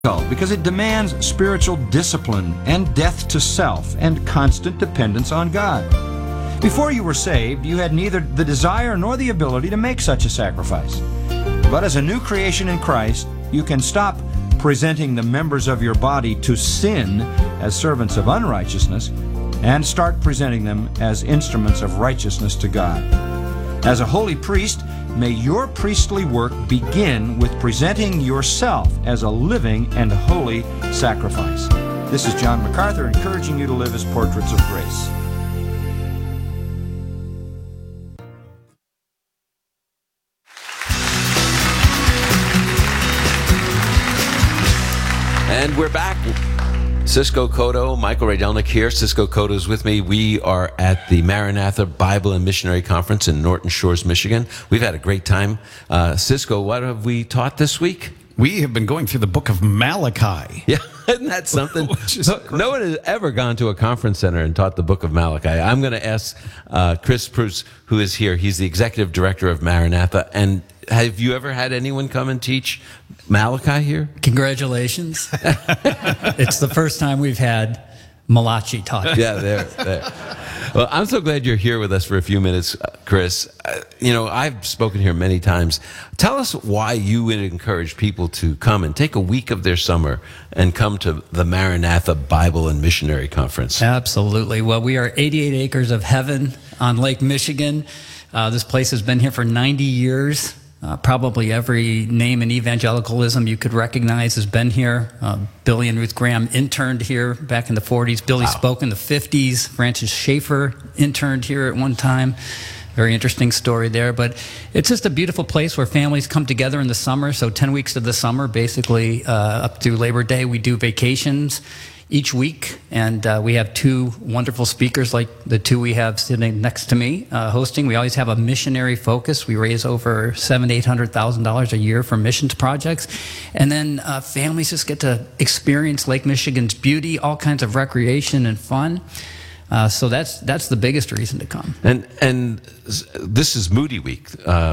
because it demands spiritual discipline and death to self and constant dependence on God. Before you were saved, you had neither the desire nor the ability to make such a sacrifice. But as a new creation in Christ, you can stop presenting the members of your body to sin as servants of unrighteousness and start presenting them as instruments of righteousness to God. As a holy priest, may your priestly work begin with presenting yourself as a living and holy sacrifice. This is John MacArthur encouraging you to live as portraits of grace. And we're back. Cisco Cotto, Michael Rydelnik here. Cisco Cotto is with me. We are at the Maranatha Bible and Missionary Conference in Norton Shores, Michigan. We've had a great time. Cisco, what have we taught this week? We have been going through the book of Malachi. Yeah, isn't that something? No one has ever gone to a conference center and taught the book of Malachi. I'm going to ask Chris Prus, who is here. He's the executive director of Maranatha. And have you ever had anyone come and teach Malachi here? Congratulations. It's the first time we've had Malachi taught. Yeah, there. Well, I'm so glad you're here with us for a few minutes, Chris. I've spoken here many times. Tell us why you would encourage people to come and take a week of their summer and come to the Maranatha Bible and Missionary Conference. Absolutely. Well, we are 88 acres of heaven on Lake Michigan. This place has been here for 90 years. Probably every name in evangelicalism you could recognize has been here. Billy and Ruth Graham interned here back in the 40s. Billy spoke in the 50s. Francis Schaeffer interned here at one time. Very interesting story there. But it's just a beautiful place where families come together in the summer. So 10 weeks of the summer, basically up through Labor Day, we do vacations each week, and we have two wonderful speakers like the two we have sitting next to me hosting. We always have a missionary focus. We raise over $700,000-$800,000 a year for missions projects, and then families just get to experience Lake Michigan's beauty, all kinds of recreation and fun. So that's the biggest reason to come. And this is Moody Week.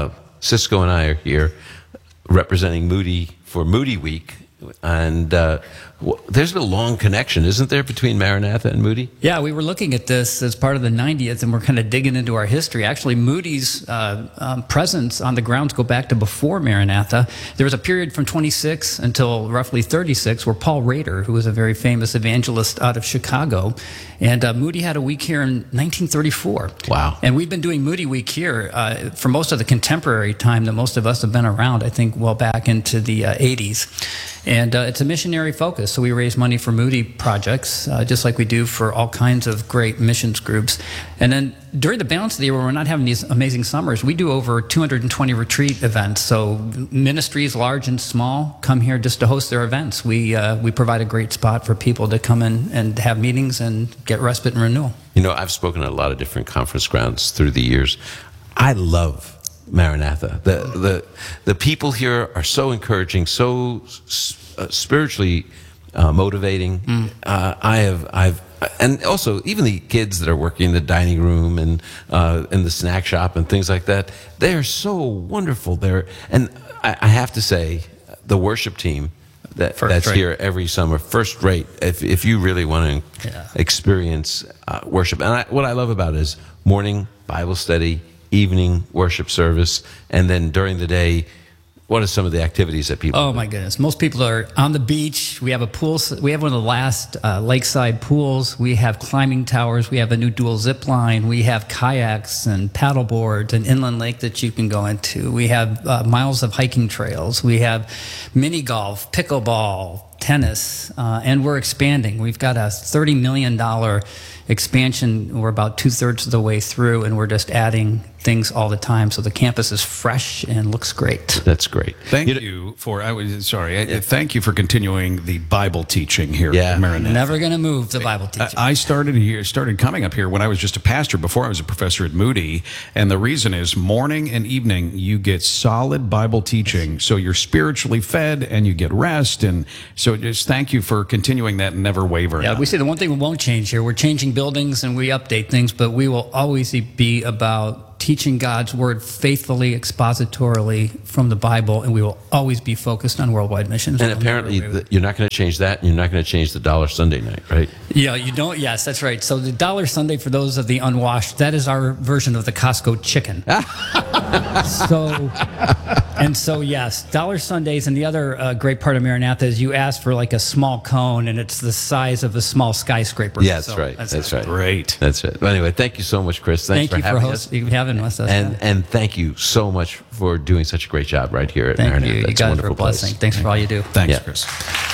Cisco and I are here representing Moody for Moody Week. And there's been a long connection, isn't there, between Maranatha and Moody? Yeah, we were looking at this as part of the 90th, and we're kind of digging into our history. Actually, Moody's presence on the grounds go back to before Maranatha. There was a period from 26 until roughly 36 where Paul Rader, who was a very famous evangelist out of Chicago, and Moody had a week here in 1934. Wow. And we've been doing Moody Week here for most of the contemporary time that most of us have been around, I think, well back into the 80s. And it's a missionary focus, so we raise money for Moody projects, just like we do for all kinds of great missions groups. And then during the balance of the year, when we're not having these amazing summers, we do over 220 retreat events. So ministries, large and small, come here just to host their events. We provide a great spot for people to come in and have meetings and get respite and renewal. I've spoken at a lot of different conference grounds through the years. I love Maranatha. The people here are so encouraging, so spiritually motivating. And also even the kids that are working in the dining room and in the snack shop and things like that. They are so wonderful there. And I have to say, the worship team that's here every summer, first rate. If you really want to experience worship, and what I love about it is morning Bible study, evening worship service, and then during the day, what are some of the activities that people do? My goodness. Most people are on the beach. We have a pool. We have one of the last lakeside pools. We have climbing towers. We have a new dual zip line. We have kayaks and paddle boards and inland lake that you can go into. We have miles of hiking trails. We have mini golf, pickleball, tennis, and we're expanding. We've got a $30 million expansion. We're about 2/3 of the way through, and we're just adding things all the time. So the campus is fresh and looks great. That's great. Thank you for continuing the Bible teaching here at Maranatha. Never going to move the Bible teaching. I started coming up here when I was just a pastor before I was a professor at Moody, and the reason is morning and evening you get solid Bible teaching, so you're spiritually fed and you get rest, and so just thank you for continuing that and never wavering. Yeah, we say the one thing we won't change here, we're changing buildings and we update things, but we will always be about teaching God's word faithfully, expositorily from the Bible, and we will always be focused on worldwide missions. And apparently, you're not going to change that, and you're not going to change the $1 Sunday night, right? Yeah, you don't. Yes, that's right. So the $1 Sunday, for those of the unwashed, that is our version of the Costco chicken. So yes, $1 Sundays, and the other great part of Maranatha is you ask for like a small cone, and it's the size of a small skyscraper. Yeah, that's right. That's right. Great. That's it. But anyway, thank you so much, Chris. Thanks Thank you for having us. And thank you so much for doing such a great job right here at Maranatha. Thank you. You guys are a blessing. Thanks for all you do. Thanks, Yeah. Chris.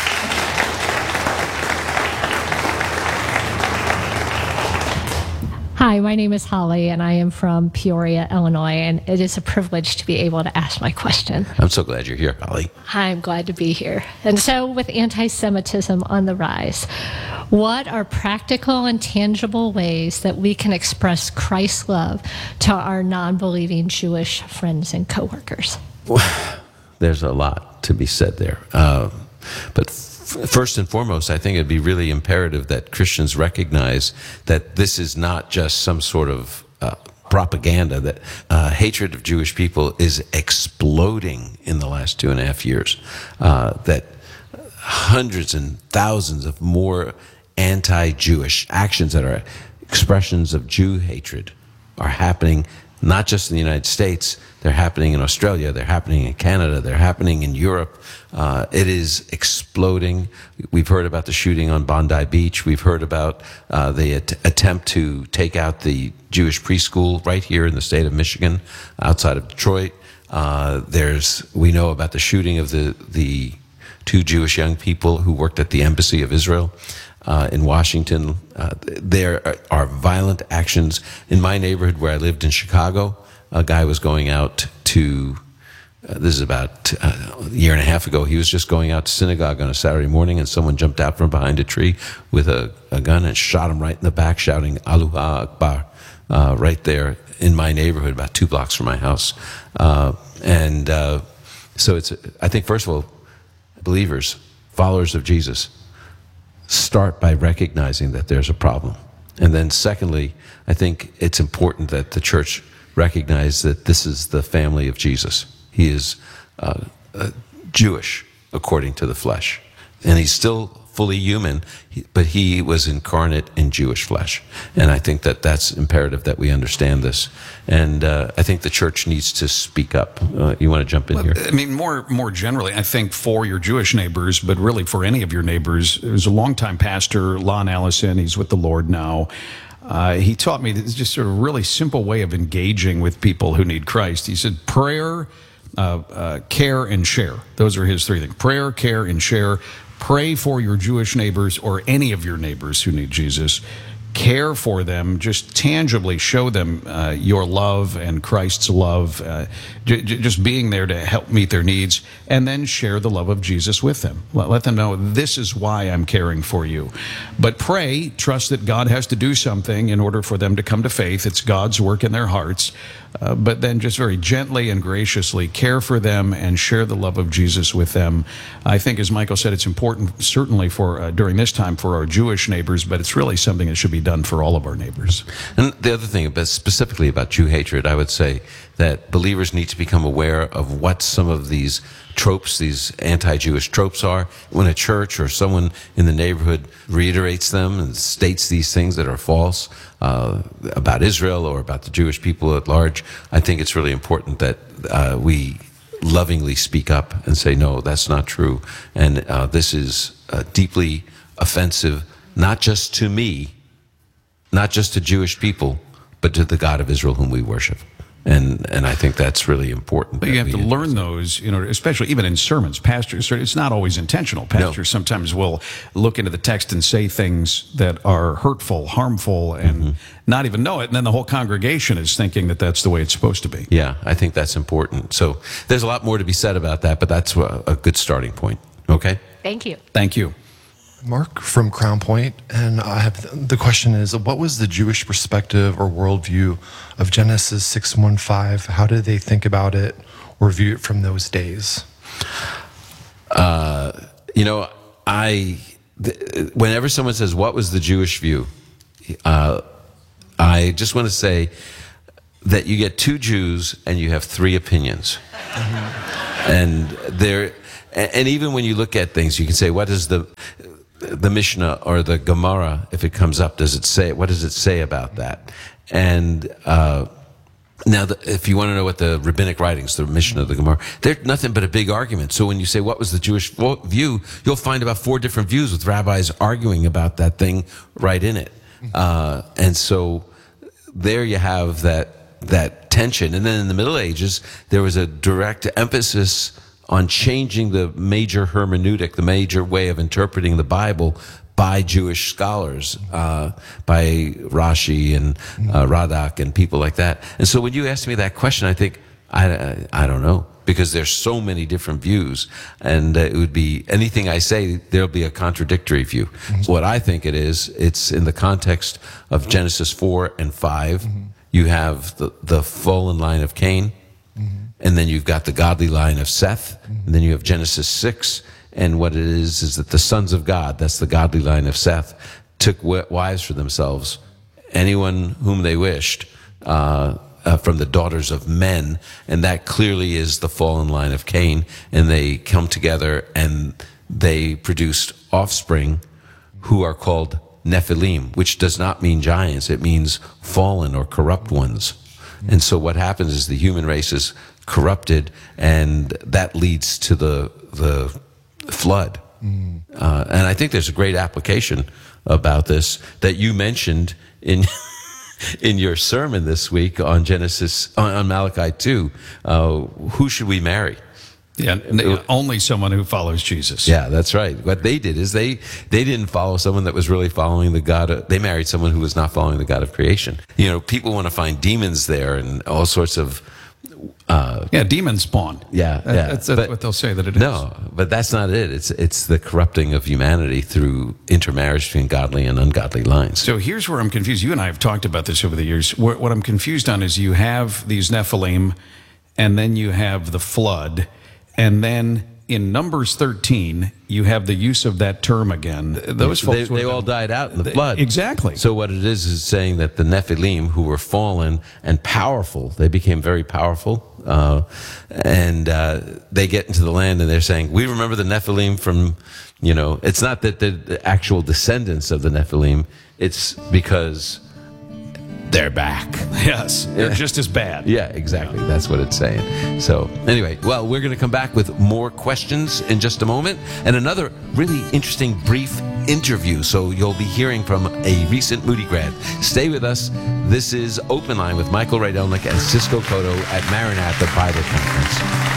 Hi, my name is Holly, and I am from Peoria, Illinois, and it is a privilege to be able to ask my question. I'm so glad you're here, Holly. I'm glad to be here. And so, with anti-Semitism on the rise, what are practical and tangible ways that we can express Christ's love to our non-believing Jewish friends and coworkers? There's a lot to be said there. But first and foremost, I think it'd be really imperative that Christians recognize that this is not just some sort of propaganda, that hatred of Jewish people is exploding in the last 2.5 years, that hundreds and thousands of more anti-Jewish actions that are expressions of Jew hatred are happening not just in the United States, they're happening in Australia, they're happening in Canada, they're happening in Europe. It is exploding. We've heard about the shooting on Bondi Beach. We've heard about the attempt to take out the Jewish preschool right here in the state of Michigan, outside of Detroit. We know about the shooting of the 2 Jewish young people who worked at the Embassy of Israel in Washington. There are violent actions. In my neighborhood where I lived in Chicago, a guy was going out to, this is about a year and a half ago, he was just going out to synagogue on a Saturday morning, and someone jumped out from behind a tree with a gun and shot him right in the back, shouting Allahu Akbar, right there in my neighborhood, about 2 blocks from my house. So I think, first of all, believers, followers of Jesus, start by recognizing that there's a problem. And then secondly, I think it's important that the church recognize that this is the family of Jesus. He is Jewish according to the flesh. And he's still fully human, but he was incarnate in Jewish flesh. And I think that that's imperative that we understand this. And I think the church needs to speak up. You want to jump in here? I mean, more generally, I think for your Jewish neighbors, but really for any of your neighbors, there's a longtime pastor, Lon Allison, he's with the Lord now. He taught me this just sort of really simple way of engaging with people who need Christ. He said, prayer, care, and share. Those are his 3 things. Prayer, care, and share. Pray for your Jewish neighbors or any of your neighbors who need Jesus. Care for them, just tangibly show them your love and Christ's love, just being there to help meet their needs, and then share the love of Jesus with them. Let them know, this is why I'm caring for you. But pray, trust that God has to do something in order for them to come to faith. It's God's work in their hearts. But then just very gently and graciously care for them and share the love of Jesus with them. I think, as Michael said, it's important, certainly for during this time, for our Jewish neighbors, but it's really something that should be done for all of our neighbors. And the other thing, specifically about Jew hatred, I would say that believers need to become aware of what some of these tropes, these anti-Jewish tropes are. When a church or someone in the neighborhood reiterates them and states these things that are false about Israel or about the Jewish people at large, I think it's really important that we lovingly speak up and say, no, that's not true. And this is deeply offensive, not just to me, not just to Jewish people, but to the God of Israel whom we worship. And I think that's really important. But you have to learn those, especially even in sermons. Pastors, it's not always intentional. Pastors sometimes will look into the text and say things that are hurtful, harmful, and not even know it. And then the whole congregation is thinking that that's the way it's supposed to be. Yeah, I think that's important. So there's a lot more to be said about that, but that's a good starting point. Okay? Thank you. Thank you. Mark from Crown Point, and the question is, what was the Jewish perspective or worldview of Genesis 6:1-5? How did they think about it or view it from those days? Whenever someone says, what was the Jewish view? I just want to say that you get two Jews and you have three opinions. And even when you look at things, you can say, what is the Mishnah or the Gemara, if it comes up, what does it say about that? And now, if you want to know what the rabbinic writings, the Mishnah, the Gemara, they're nothing but a big argument. So when you say, what was the Jewish view, you'll find about 4 different views with rabbis arguing about that thing right in it. And so there you have that tension. And then in the Middle Ages, there was a direct emphasis on changing the major hermeneutic, the major way of interpreting the Bible by Jewish scholars, by Rashi and Radak and people like that. And so when you ask me that question, I think, I don't know, because there's so many different views, and it would be anything I say, there'll be a contradictory view. What I think it's in the context of Genesis 4 and 5. You have the fallen line of Cain, and then you've got the godly line of Seth, and then you have Genesis 6. And what it is that the sons of God, that's the godly line of Seth, took wives for themselves, anyone whom they wished, from the daughters of men. And that clearly is the fallen line of Cain. And they come together and they produced offspring who are called Nephilim, which does not mean giants. It means fallen or corrupt ones. And so what happens is the human race is corrupted, and that leads to the flood. And I think there's a great application about this that you mentioned in your sermon this week on Malachi 2. Who should we marry? Yeah, only someone who follows Jesus. Yeah, that's right. What they did is they didn't follow someone that was really following the God. They married someone who was not following the God of creation. You know, people want to find demons there and all sorts of demon spawn. That's what they'll say that it is. No, but that's not it. It's the corrupting of humanity through intermarriage between godly and ungodly lines. So here's where I'm confused. You and I have talked about this over the years. What I'm confused on is you have these Nephilim, and then you have the flood, and then in Numbers 13, you have the use of that term again. Those folks, they all died out in the flood. Exactly. So what it is saying that the Nephilim, who were fallen and powerful, they became very powerful, and they get into the land and they're saying, we remember the Nephilim from, it's not that they're the actual descendants of the Nephilim, it's because they're back. Yes, they're just as bad. Yeah, exactly. That's what it's saying. So anyway, well, we're going to come back with more questions in just a moment and another really interesting brief interview. So you'll be hearing from a recent Moody grad. Stay with us. This is Open Line with Michael Rydelnik and Cisco Cotto at Maranatha Bible Conference.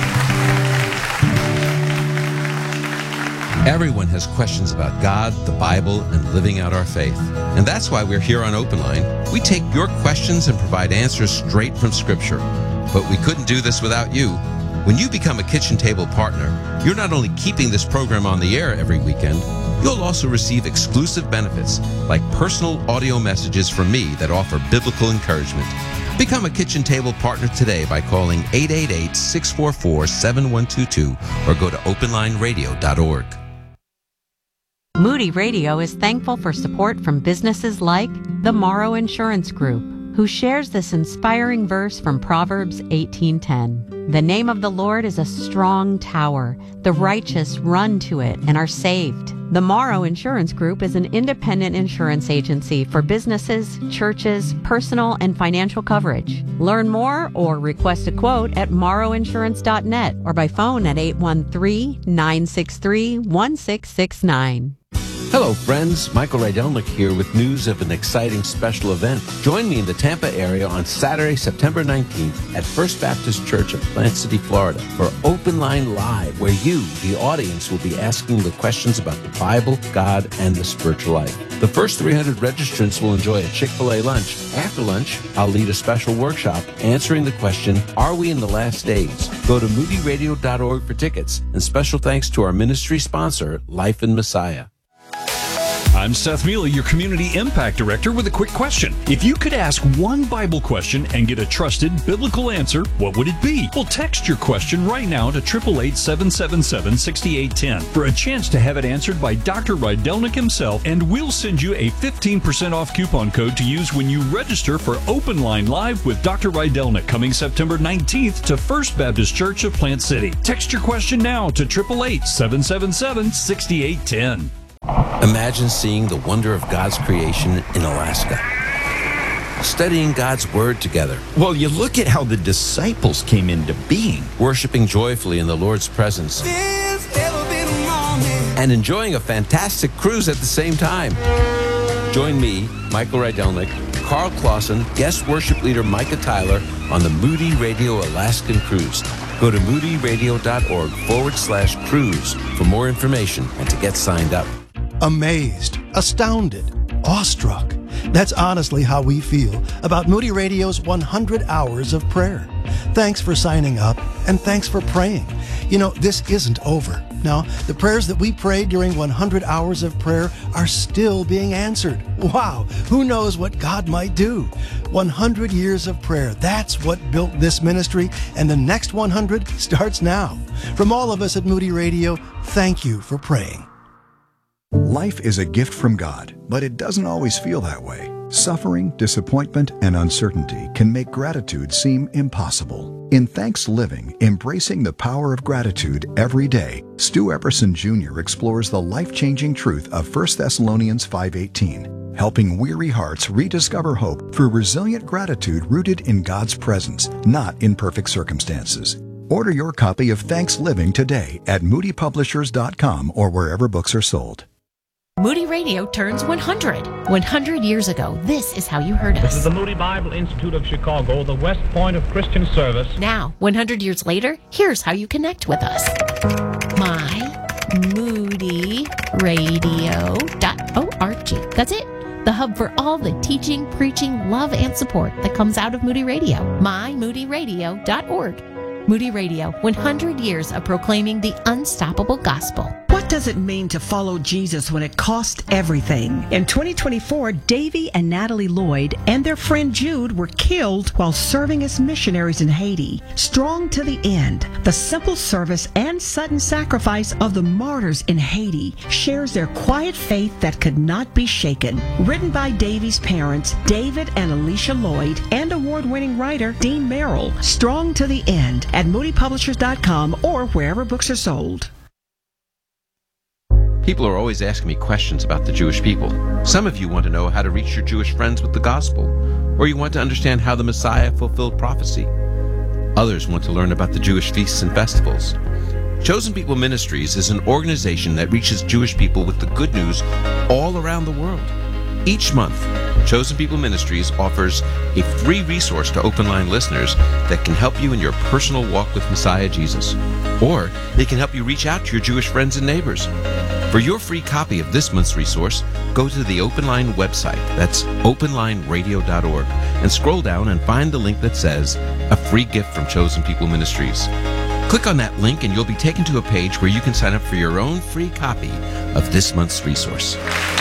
Everyone has questions about God, the Bible, and living out our faith. And that's why we're here on Open Line. We take your questions and provide answers straight from Scripture. But we couldn't do this without you. When you become a Kitchen Table partner, you're not only keeping this program on the air every weekend, you'll also receive exclusive benefits like personal audio messages from me that offer biblical encouragement. Become a Kitchen Table partner today by calling 888-644-7122 or go to openlineradio.org. Moody Radio is thankful for support from businesses like the Morrow Insurance Group, who shares this inspiring verse from Proverbs 18:10. The name of the Lord is a strong tower. The righteous run to it and are saved. The Morrow Insurance Group is an independent insurance agency for businesses, churches, personal and financial coverage. Learn more or request a quote at morrowinsurance.net or by phone at 813-963-1669. Hello, friends. Michael Rydelnik here with news of an exciting special event. Join me in the Tampa area on Saturday, September 19th at First Baptist Church of Plant City, Florida for Open Line Live, where you, the audience, will be asking the questions about the Bible, God, and the spiritual life. The first 300 registrants will enjoy a Chick-fil-A lunch. After lunch, I'll lead a special workshop answering the question, are we in the last days? Go to moodyradio.org for tickets. And special thanks to our ministry sponsor, Life in Messiah. I'm Seth Mealy, your Community Impact Director, with a quick question. If you could ask one Bible question and get a trusted biblical answer, what would it be? Well, text your question right now to 888-777-6810 for a chance to have it answered by Dr. Rydelnik himself, and we'll send you a 15% off coupon code to use when you register for Open Line Live with Dr. Rydelnik coming September 19th to First Baptist Church of Plant City. Text your question now to 888-777-6810. Imagine seeing the wonder of God's creation in Alaska, studying God's Word together. Well, you look at how the disciples came into being. Worshiping joyfully in the Lord's presence. And enjoying a fantastic cruise at the same time. Join me, Michael Rydelnik, Carl Clausen, guest worship leader Micah Tyler on the Moody Radio Alaskan Cruise. Go to moodyradio.org/cruise for more information and to get signed up. Amazed, astounded, awestruck. That's honestly how we feel about Moody Radio's 100 Hours of Prayer. Thanks for signing up, and thanks for praying. You know, this isn't over. Now, the prayers that we prayed during 100 Hours of Prayer are still being answered. Wow, who knows what God might do? 100 years of prayer, that's what built this ministry, and the next 100 starts now. From all of us at Moody Radio, thank you for praying. Life is a gift from God, but it doesn't always feel that way. Suffering, disappointment, and uncertainty can make gratitude seem impossible. In Thanks Living, Embracing the Power of Gratitude Every Day, Stu Epperson Jr. explores the life-changing truth of 1 Thessalonians 5:18, helping weary hearts rediscover hope through resilient gratitude rooted in God's presence, not in perfect circumstances. Order your copy of Thanks Living today at moodypublishers.com or wherever books are sold. Moody Radio turns 100. 100 years ago, this is how you heard us. This is the Moody Bible Institute of Chicago, the West Point of Christian service. Now, 100 years later, here's how you connect with us. MyMoodyRadio.org. That's it. The hub for all the teaching, preaching, love, and support that comes out of Moody Radio. MyMoodyRadio.org. Moody Radio, 100 years of proclaiming the unstoppable gospel. What does it mean to follow Jesus when it costs everything? In 2024, Davy and Natalie Lloyd and their friend Jude were killed while serving as missionaries in Haiti. Strong to the end, the simple service and sudden sacrifice of the martyrs in Haiti shares their quiet faith that could not be shaken. Written by Davy's parents, David and Alicia Lloyd, and award-winning writer Dean Merrill. Strong to the End at moodypublishers.com or wherever books are sold. People are always asking me questions about the Jewish people. Some of you want to know how to reach your Jewish friends with the gospel, or you want to understand how the Messiah fulfilled prophecy. Others want to learn about the Jewish feasts and festivals. Chosen People Ministries is an organization that reaches Jewish people with the good news all around the world. Each month, Chosen People Ministries offers a free resource to Open Line listeners that can help you in your personal walk with Messiah Jesus. Or they can help you reach out to your Jewish friends and neighbors. For your free copy of this month's resource, go to the Open Line website, that's openlineradio.org, and scroll down and find the link that says, A Free Gift from Chosen People Ministries. Click on that link and you'll be taken to a page where you can sign up for your own free copy of this month's resource.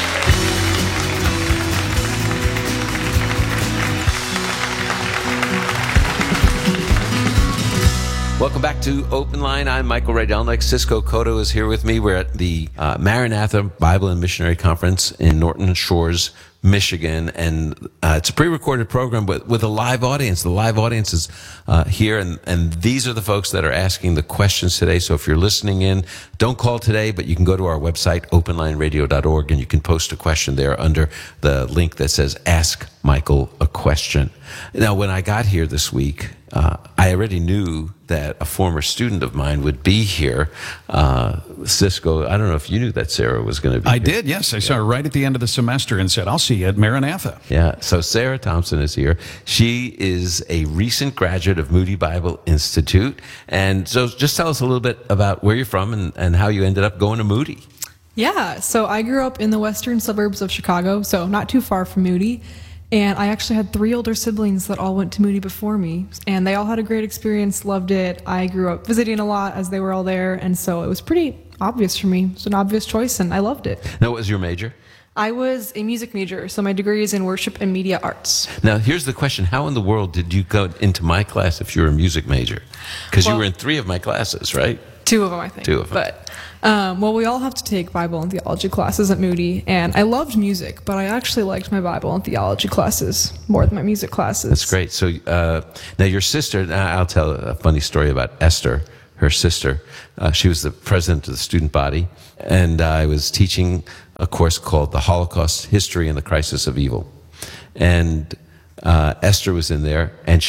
Welcome back to Open Line. I'm Michael Rydelnik. Cisco Cotto is here with me. We're at the Maranatha Bible and Missionary Conference in Norton Shores, Michigan, and it's a pre-recorded program with a live audience. The live audience is here, and these are the folks that are asking the questions today. So if you're listening in, don't call today, but you can go to our website, openlineradio.org, and you can post a question there under the link that says Ask Michael a Question. Now, when I got here this week, I already knew that a former student of mine would be here. Cisco, I don't know if you knew that Sarah was going to be here. I did, yes. I saw her right at the end of the semester and said, I'll see you at Maranatha. Yeah, so Sarah Thompson is here. She is a recent graduate of Moody Bible Institute. And so just tell us a little bit about where you're from and how you ended up going to Moody. Yeah, so I grew up in the western suburbs of Chicago, so not too far from Moody. And I actually had 3 older siblings that all went to Moody before me, and they all had a great experience, loved it. I grew up visiting a lot as they were all there, and so it was pretty obvious for me. It was an obvious choice, and I loved it. Now, what was your major? I was a music major, so my degree is in worship and media arts. Now, here's the question. How in the world did you go into my class if you're a music major? Because you were in 3 of my classes, right? 2 of them, I think. 2 of them. But, well, we all have to take Bible and theology classes at Moody, and I loved music, but I actually liked my Bible and theology classes more than my music classes. That's great. So now your sister, I'll tell a funny story about Esther, her sister. She was the president of the student body, and I was teaching a course called The Holocaust, History and the Crisis of Evil. And Esther was in there, and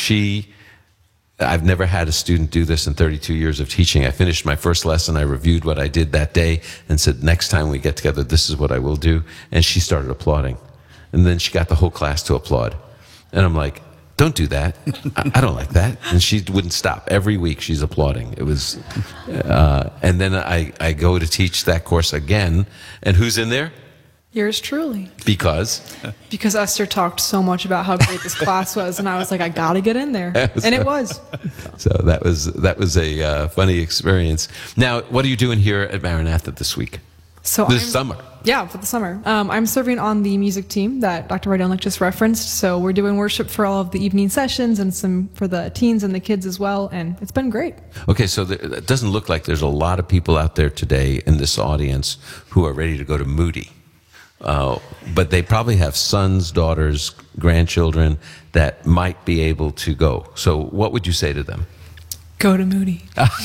I've never had a student do this in 32 years of teaching. I finished my first lesson, I reviewed what I did that day, and said, next time we get together, this is what I will do. And she started applauding. And then she got the whole class to applaud. And I'm like, don't do that. I don't like that. And she wouldn't stop. Every week she's applauding. It was, and then I go to teach that course again. And who's in there? Yours truly. Because Esther talked so much about how great this class was, and I was like, I gotta get in there. And it was. So that was a funny experience. Now, what are you doing here at Maranatha this week? This summer? Yeah, for the summer. I'm serving on the music team that Dr. Rydelnik just referenced. So we're doing worship for all of the evening sessions and some for the teens and the kids as well. And it's been great. Okay, so it doesn't look like there's a lot of people out there today in this audience who are ready to go to Moody. But they probably have sons, daughters, grandchildren that might be able to go. So what would you say to them? Go to Moody.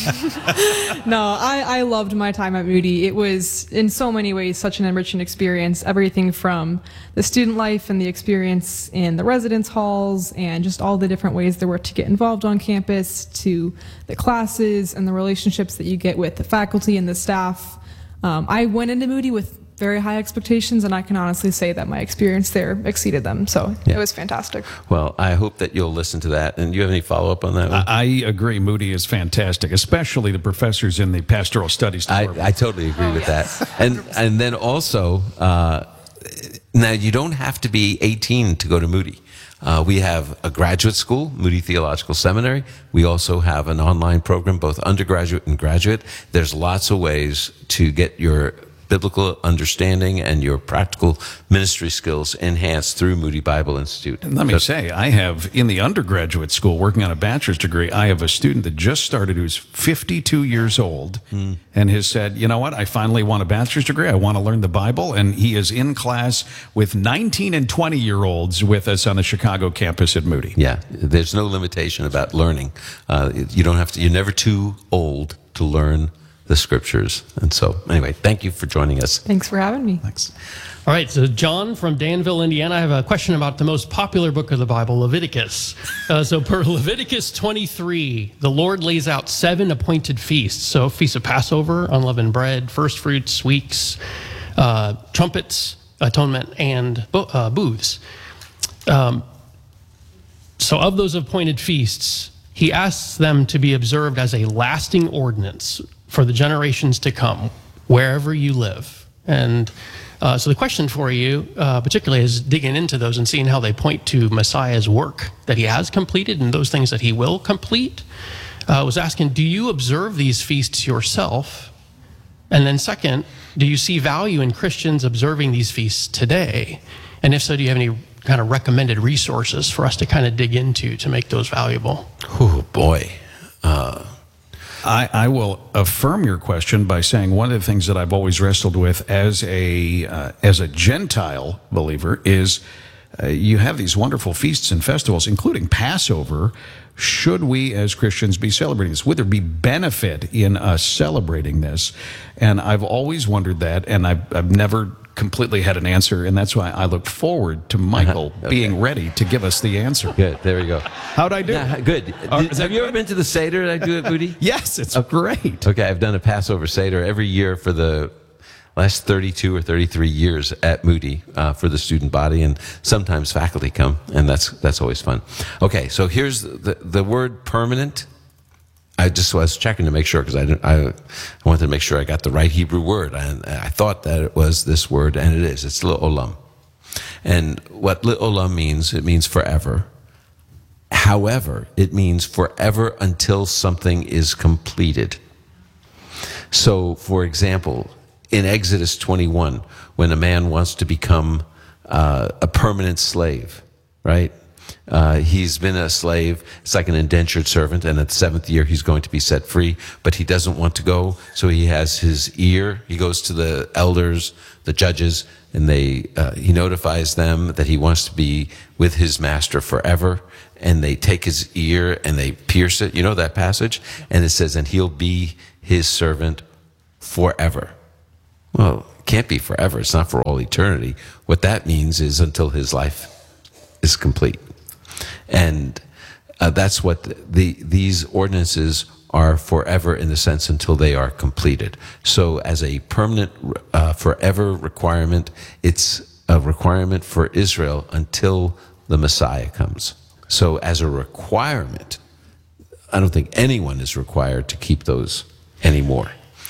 No, I loved my time at Moody. It was, in so many ways, such an enriching experience. Everything from the student life and the experience in the residence halls and just all the different ways there were to get involved on campus, to the classes and the relationships that you get with the faculty and the staff. I went into Moody with very high expectations, and I can honestly say that my experience there exceeded them. So It was fantastic. Well, I hope that you'll listen to that. And do you have any follow-up on that one? I agree. Moody is fantastic, especially the professors in the pastoral studies department. I totally agree with that. And then also, now you don't have to be 18 to go to Moody. We have a graduate school, Moody Theological Seminary. We also have an online program, both undergraduate and graduate. There's lots of ways to get your biblical understanding and your practical ministry skills enhanced through Moody Bible Institute. And let me say, I have, in the undergraduate school, working on a bachelor's degree, I have a student that just started who's 52 years old and has said, you know what, I finally want a bachelor's degree. I want to learn the Bible. And he is in class with 19 and 20-year-olds with us on the Chicago campus at Moody. Yeah, there's no limitation about learning. You don't have to, you're never too old to learn the scriptures. And so, anyway, thank you for joining us. Thanks for having me. Thanks. All right, so John from Danville, Indiana. I have a question about the most popular book of the Bible, Leviticus. So per Leviticus 23, the Lord lays out 7 appointed feasts. So Feast of Passover, unleavened bread, first fruits, weeks, trumpets, atonement, and booths. So of those appointed feasts, he asks them to be observed as a lasting ordinance for the generations to come, wherever you live. And so the question for you, particularly, is digging into those and seeing how they point to Messiah's work that he has completed and those things that he will complete. I was asking, do you observe these feasts yourself? And then second, do you see value in Christians observing these feasts today? And if so, do you have any kind of recommended resources for us to kind of dig into to make those valuable? Oh, boy. I will affirm your question by saying one of the things that I've always wrestled with as a Gentile believer is you have these wonderful feasts and festivals, including Passover. Should we as Christians be celebrating this? Would there be benefit in us celebrating this? And I've always wondered that, and I've never completely had an answer, and that's why I look forward to Michael being ready to give us the answer. Good, there we go. How'd I do? Good. Have you ever been to the Seder that I do at Moody? Yes, it's great. Okay, I've done a Passover Seder every year for the last 32 or 33 years at Moody for the student body, and sometimes faculty come, and that's always fun. Okay, so here's the word permanent. I just was checking to make sure because I wanted to make sure I got the right Hebrew word. I thought that it was this word, and it is. It's le'olam. And what le'olam means, it means forever. However, it means forever until something is completed. So, for example, in Exodus 21, when a man wants to become a permanent slave, right? He's been a slave. It's like an indentured servant, and at the 7th year he's going to be set free, but he doesn't want to go, so he has his ear. He goes to the elders, the judges, and he notifies them that he wants to be with his master forever, and they take his ear and they pierce it. You know that passage? And it says, and he'll be his servant forever. Well, it can't be forever. It's not for all eternity. What that means is until his life is complete. And that's what these ordinances are, forever in the sense until they are completed. So as a permanent, forever requirement, it's a requirement for Israel until the Messiah comes. So as a requirement, I don't think anyone is required to keep those anymore.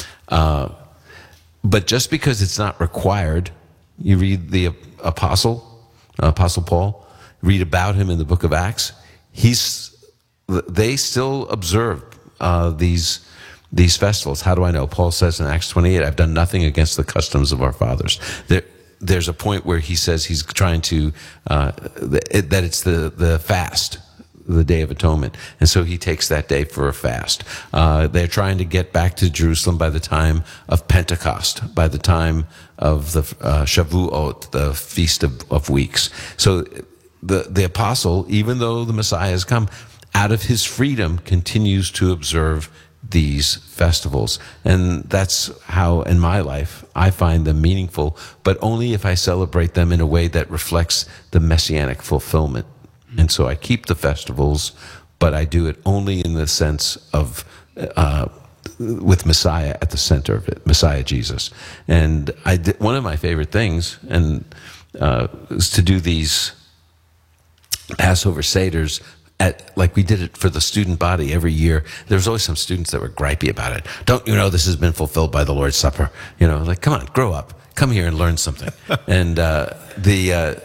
But just because it's not required, you read the Apostle Paul, read about him in the book of Acts, they still observe these festivals. How do I know? Paul says in Acts 28, I've done nothing against the customs of our fathers. There's a point where he says he's trying to, that it's the fast, the Day of Atonement. And so he takes that day for a fast. They're trying to get back to Jerusalem by the time of Pentecost, by the time of the Shavuot, the Feast of Weeks. So the apostle, even though the Messiah has come, out of his freedom continues to observe these festivals. And that's how, in my life, I find them meaningful, but only if I celebrate them in a way that reflects the messianic fulfillment. And so I keep the festivals, but I do it only in the sense of with Messiah at the center of it, Messiah Jesus. And one of my favorite things is to do these Passover Seders like we did it for the student body every year. There's always some students that were gripey about it. Don't you know this has been fulfilled by the Lord's Supper? You know, like, come on, grow up. Come here and learn something. And the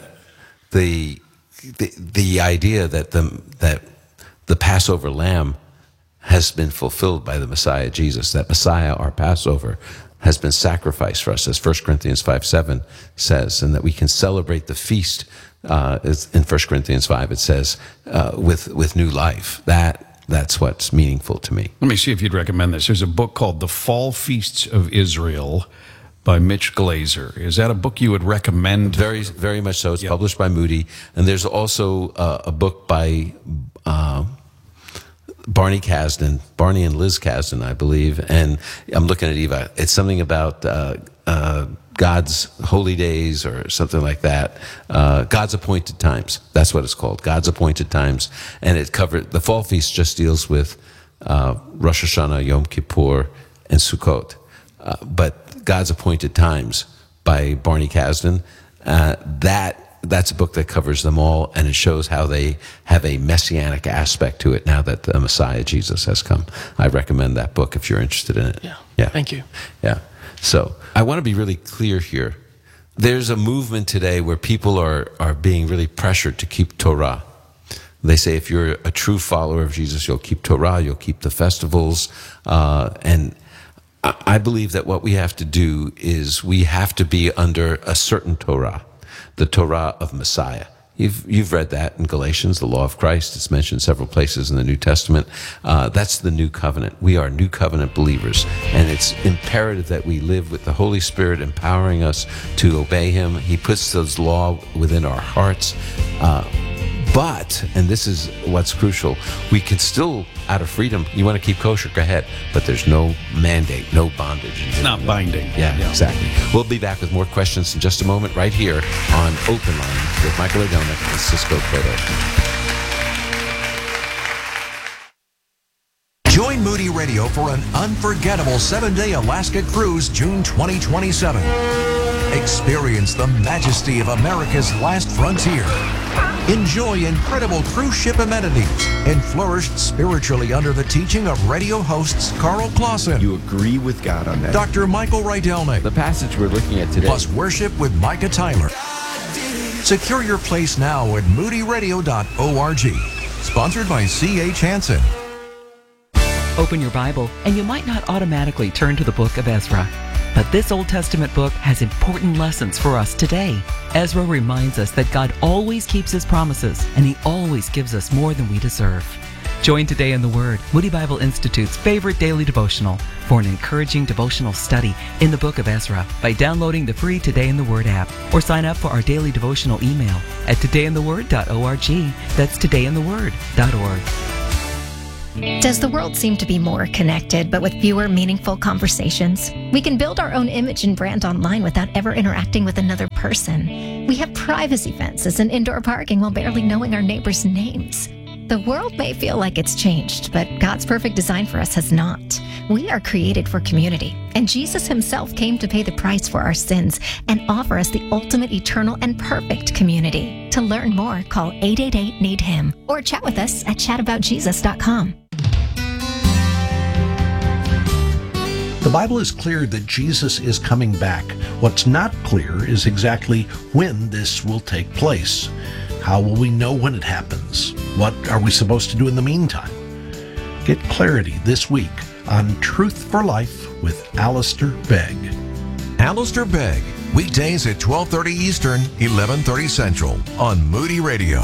idea that the Passover lamb has been fulfilled by the Messiah Jesus, that Messiah, our Passover, has been sacrificed for us, as 1 Corinthians 5:7 says, and that we can celebrate the feast. In 1 Corinthians 5, it says, with new life. That's what's meaningful to me. Let me see if you'd recommend this. There's a book called The Fall Feasts of Israel by Mitch Glaser. Is that a book you would recommend? Very, very much so. It's published by Moody. And there's also a book by Barney Kasdan, Barney and Liz Kasdan, I believe. And I'm looking at Eva. It's something about God's holy days or something like that. God's appointed times. That's what it's called. God's appointed times. And it covered, the fall feast just deals with Rosh Hashanah, Yom Kippur, and Sukkot. But God's appointed times by Barney Kasdan, that's a book that covers them all, and it shows how they have a messianic aspect to it now that the Messiah Jesus has come. I recommend that book if you're interested in it. Yeah. Thank you. Yeah. So I want to be really clear here. There's a movement today where people are being really pressured to keep Torah. They say if you're a true follower of Jesus, you'll keep Torah, you'll keep the festivals. And I believe that what we have to do is we have to be under a certain Torah, the Torah of Messiah. You've read that in Galatians, the law of Christ. It's mentioned several places in the New Testament. That's the new covenant. We are new covenant believers, and it's imperative that we live with the Holy Spirit empowering us to obey Him. He puts those law within our hearts. But, and this is what's crucial, we can still, out of freedom, you want to keep kosher, go ahead. But there's no mandate, no bondage. It's not binding. Yeah, exactly. We'll be back with more questions in just a moment, right here on Open Line with Michael Rydelnik and Cisco Cotto. Join Moody Radio for an unforgettable 7-day Alaska cruise, June 2027. Experience the majesty of America's last frontier. Enjoy incredible cruise ship amenities and flourish spiritually under the teaching of radio hosts Carl Clausen. You agree with God on that? Dr. Michael Rydelnik. The passage we're looking at today. Plus worship with Micah Tyler. Secure your place now at moodyradio.org. Sponsored by C.H. Hansen. Open your Bible, and you might not automatically turn to the book of Ezra. But this Old Testament book has important lessons for us today. Ezra reminds us that God always keeps his promises, and he always gives us more than we deserve. Join Today in the Word, Moody Bible Institute's favorite daily devotional, for an encouraging devotional study in the book of Ezra by downloading the free Today in the Word app, or sign up for our daily devotional email at todayintheword.org. That's todayintheword.org. Does the world seem to be more connected, but with fewer meaningful conversations? We can build our own image and brand online without ever interacting with another person. We have privacy fences and indoor parking while barely knowing our neighbors' names. The world may feel like it's changed, but God's perfect design for us has not. We are created for community, and Jesus himself came to pay the price for our sins and offer us the ultimate, eternal, and perfect community. To learn more, call 888-NEED-HIM or chat with us at chataboutjesus.com. The Bible is clear that Jesus is coming back. What's not clear is exactly when this will take place. How will we know when it happens? What are we supposed to do in the meantime? Get clarity this week on Truth for Life with Alistair Begg. Alistair Begg, weekdays at 12:30 Eastern, 11:30 Central on Moody Radio.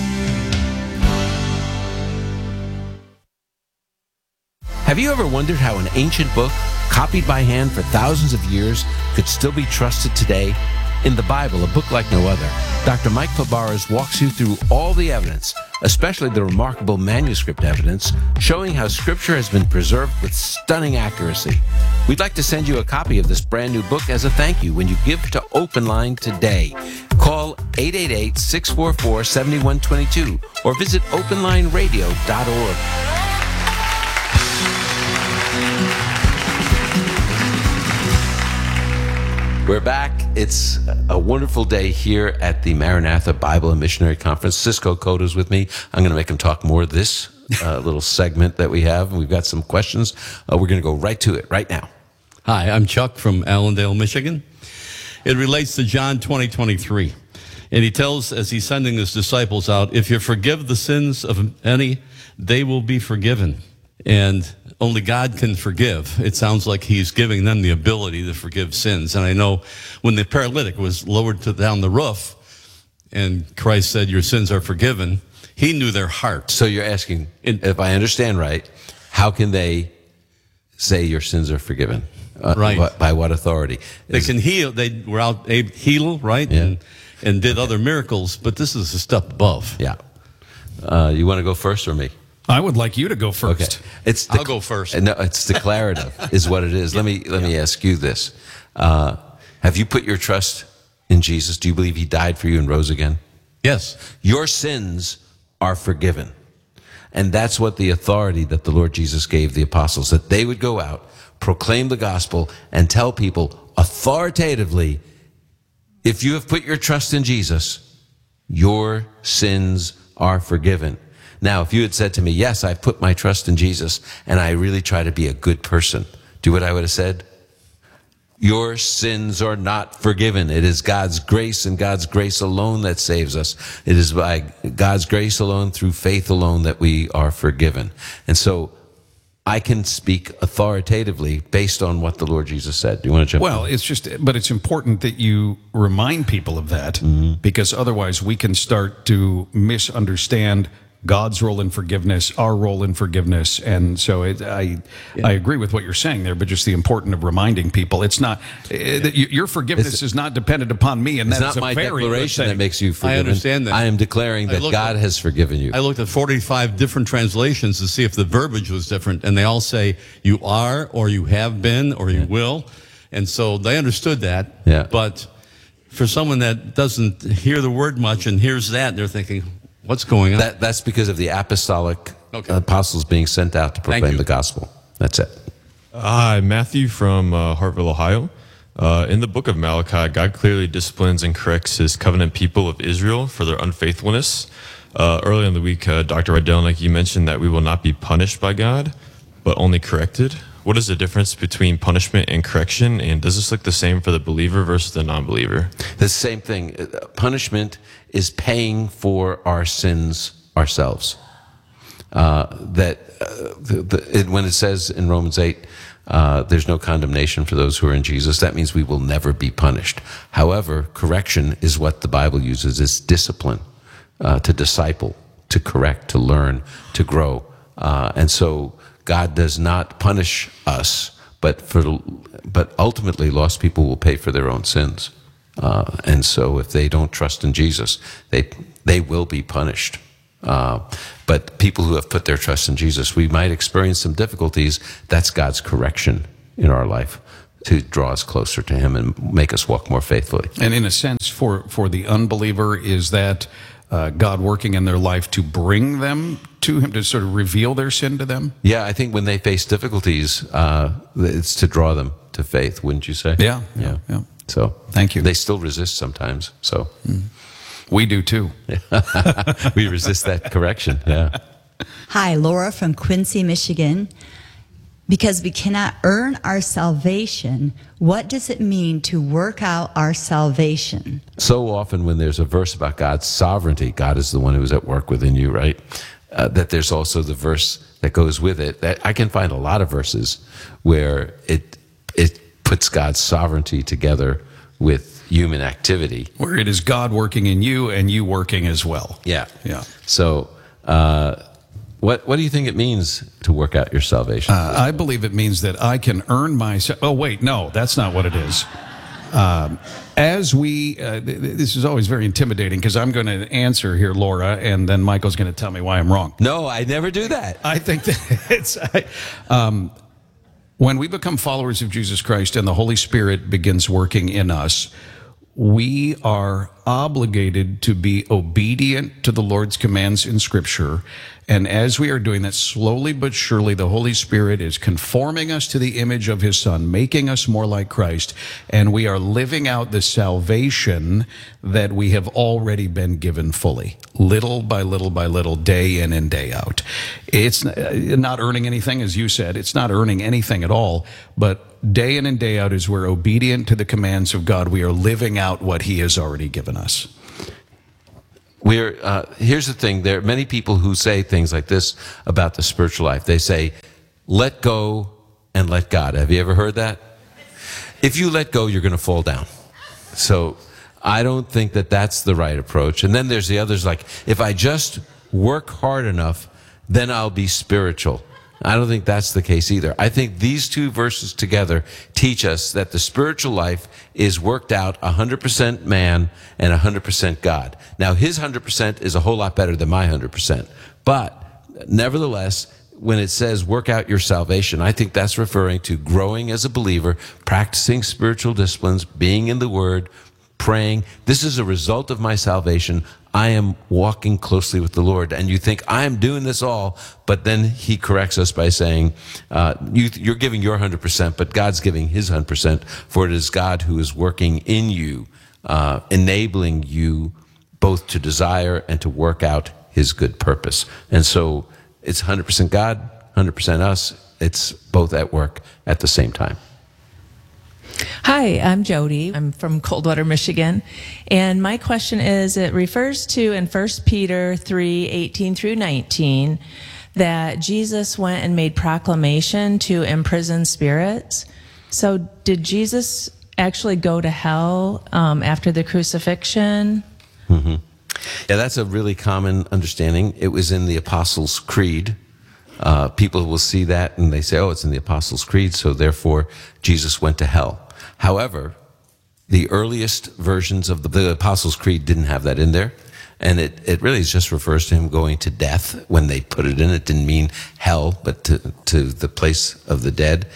Have you ever wondered how an ancient book, copied by hand for thousands of years, could still be trusted today? In the Bible, a book like no other, Dr. Mike Fabarez walks you through all the evidence, especially the remarkable manuscript evidence, showing how Scripture has been preserved with stunning accuracy. We'd like to send you a copy of this brand new book as a thank you when you give to Open Line today. Call 888-644-7122 or visit openlineradio.org. We're back. It's a wonderful day here at the Maranatha Bible and Missionary Conference. Cisco Coda's with me. I'm going to make him talk more of this little segment that we have. We've got some questions. We're going to go right to it right now. Hi, I'm Chuck from Allendale, Michigan. It relates to John 20:23. And he tells, as he's sending his disciples out, if you forgive the sins of any, they will be forgiven. And only God can forgive. It sounds like he's giving them the ability to forgive sins. And I know when the paralytic was lowered down the roof and Christ said, your sins are forgiven, he knew their heart. So you're asking, if I understand right, how can they say your sins are forgiven? Right. By what authority? They can heal. They were out heal, right? Yeah. And did other miracles, but this is a step above. Yeah. You want to go first or me? I would like you to go first. Okay. I'll go first. No, it's declarative is what it is. Let me ask you this. Have you put your trust in Jesus? Do you believe he died for you and rose again? Yes. Your sins are forgiven. And that's what the authority that the Lord Jesus gave the apostles, that they would go out, proclaim the gospel, and tell people authoritatively, if you have put your trust in Jesus, your sins are forgiven. Now, if you had said to me, yes, I've put my trust in Jesus, and I really try to be a good person, do you know what I would have said? Your sins are not forgiven. It is God's grace and God's grace alone that saves us. It is by God's grace alone, through faith alone, that we are forgiven. And so I can speak authoritatively based on what the Lord Jesus said. Do you want to jump in? Well, it's important that you remind people of that, because otherwise we can start to misunderstand God's role in forgiveness, our role in forgiveness. And so I agree with what you're saying there, but just the importance of reminding people, it's not, your forgiveness is not dependent upon me, and that's not my declaration that makes you forgiven. I understand that. I am declaring that God has forgiven you. I looked at 45 different translations to see if the verbiage was different, and they all say you are, or you have been, or you will. And so they understood that. Yeah. But for someone that doesn't hear the word much and hears that, they're thinking, what's going on? That's because of the apostolic apostles being sent out to proclaim the gospel. That's it. Hi, Matthew from Hartville, Ohio. In the book of Malachi, God clearly disciplines and corrects his covenant people of Israel for their unfaithfulness. Earlier in the week, Dr. Rydelnik, you mentioned that we will not be punished by God, but only corrected. What is the difference between punishment and correction, and does this look the same for the believer versus the non-believer? The same thing. Punishment is paying for our sins ourselves. When it says in Romans 8, there's no condemnation for those who are in Jesus. That means we will never be punished. However, correction is what the Bible uses. It's discipline, to disciple, to correct, to learn, to grow. And so God does not punish us, but ultimately lost people will pay for their own sins. And so if they don't trust in Jesus, they will be punished. But people who have put their trust in Jesus, we might experience some difficulties. That's God's correction in our life to draw us closer to him and make us walk more faithfully. And in a sense, for the unbeliever, is that God working in their life to bring them to him, to sort of reveal their sin to them? Yeah, I think when they face difficulties, it's to draw them to faith, wouldn't you say? Yeah. So thank you. They still resist sometimes. So we do too. We resist that correction. Yeah. Hi, Laura from Quincy, Michigan. Because we cannot earn our salvation, what does it mean to work out our salvation? So often when there's a verse about God's sovereignty, God is the one who is at work within you, right? That there's also the verse that goes with it. That I can find a lot of verses where it puts God's sovereignty together with human activity. Where it is God working in you and you working as well. Yeah. Yeah. So what do you think it means to work out your salvation? I believe it means that I can earn my... Oh, wait, no, that's not what it is. As we... this is always very intimidating because I'm going to answer here, Laura, and then Michael's going to tell me why I'm wrong. No, I never do that. I think that it's... when we become followers of Jesus Christ and the Holy Spirit begins working in us, we are obligated to be obedient to the Lord's commands in Scripture. And as we are doing that, slowly but surely, the Holy Spirit is conforming us to the image of his Son, making us more like Christ. And we are living out the salvation that we have already been given fully, little by little by little, day in and day out. It's not earning anything, as you said. It's not earning anything at all. But day in and day out, as we're obedient to the commands of God, we are living out what he has already given us. Here's the thing. There are many people who say things like this about the spiritual life. They say, let go and let God. Have you ever heard that? If you let go, you're going to fall down. So I don't think that that's the right approach. And then there's the others like, if I just work hard enough, then I'll be spiritual. I don't think that's the case either. I think these two verses together teach us that the spiritual life is worked out 100% man and 100% God. Now, his 100% is a whole lot better than my 100%. But nevertheless, when it says work out your salvation, I think that's referring to growing as a believer, practicing spiritual disciplines, being in the Word, praying. This is a result of my salvation. I am walking closely with the Lord. And you think, I am doing this all, but then he corrects us by saying, you're giving your 100%, but God's giving his 100%, for it is God who is working in you, enabling you both to desire and to work out his good purpose. And so it's 100% God, 100% us. It's both at work at the same time. Hi, I'm Jody. I'm from Coldwater, Michigan. And my question is, it refers to in 1 Peter 3:18 through 19 that Jesus went and made proclamation to imprisoned spirits. So did Jesus actually go to hell after the crucifixion? Mm-hmm. Yeah, that's a really common understanding. It was in the Apostles' Creed. People will see that and they say, oh, it's in the Apostles' Creed, so therefore Jesus went to hell. However, the earliest versions of the Apostles' Creed didn't have that in there. And it really just refers to him going to death when they put it in. It didn't mean hell, but to the place of the dead.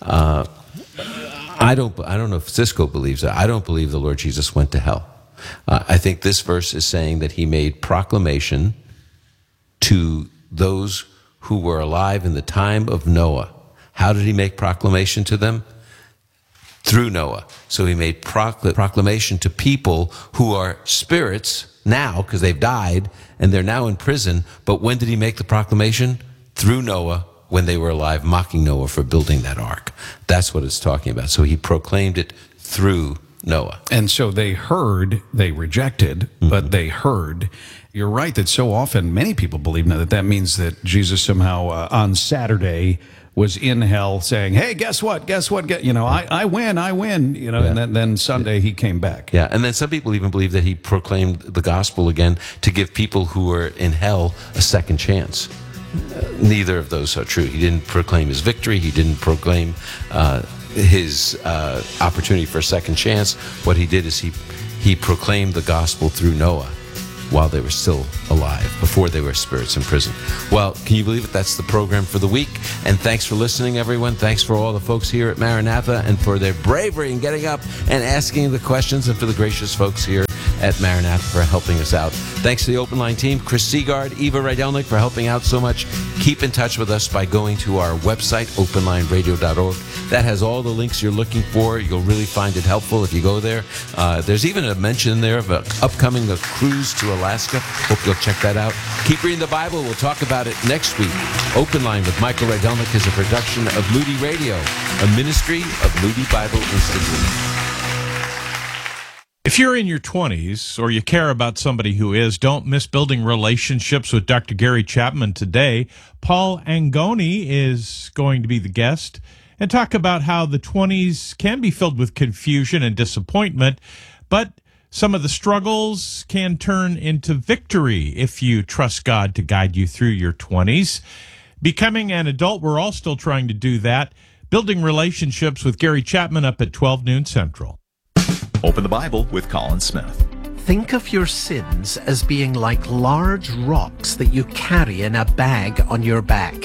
I don't know if Cisco believes that. I don't believe the Lord Jesus went to hell. I think this verse is saying that he made proclamation to those who were alive in the time of Noah. How did he make proclamation to them? Through Noah. So he made proclamation to people who are spirits now, because they've died, and they're now in prison. But when did he make the proclamation? Through Noah, when they were alive, mocking Noah for building that ark. That's what it's talking about. So he proclaimed it through Noah. And so they heard, they rejected, but they heard. You're right that so often many people believe now that means that Jesus somehow on Saturday was in hell saying, hey, guess what? I win. And then Sunday he came back. Yeah, and then some people even believe that he proclaimed the gospel again to give people who were in hell a second chance. Neither of those are true. He didn't proclaim his victory. He didn't proclaim his opportunity for a second chance. What he did is he proclaimed the gospel through Noah while they were still alive, before they were spirits in prison. Well, can you believe it? That's the program for the week. And thanks for listening, everyone. Thanks for all the folks here at Maranatha and for their bravery in getting up and asking the questions, and for the gracious folks here at Maranatha for helping us out. Thanks to the Open Line team, Chris Seagard, Eva Rydelnik for helping out so much. Keep in touch with us by going to our website, openlineradio.org. That has all the links you're looking for. You'll really find it helpful if you go there. There's even a mention there of an upcoming cruise to Alaska. Hope you'll check that out. Keep reading the Bible. We'll talk about it next week. Open Line with Michael Rydelnik is a production of Moody Radio, a ministry of Moody Bible Institute. If you're in your 20s or you care about somebody who is, don't miss Building Relationships with Dr. Gary Chapman today. Paul Angoni is going to be the guest and talk about how the 20s can be filled with confusion and disappointment, but some of the struggles can turn into victory if you trust God to guide you through your 20s. Becoming an adult, we're all still trying to do that. Building Relationships with Gary Chapman up at 12 noon Central. Open the Bible with Colin Smith. Think of your sins as being like large rocks that you carry in a bag on your back.